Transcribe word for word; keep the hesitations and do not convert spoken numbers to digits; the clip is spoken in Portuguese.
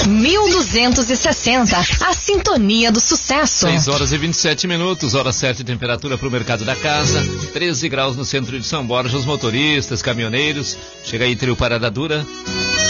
mil duzentos e sessenta, a sintonia do sucesso. seis horas e vinte e sete minutos, hora certa, temperatura para o mercado da casa, treze graus no centro de São Borja. Os motoristas, caminhoneiros, chega aí, trio Parada Dura.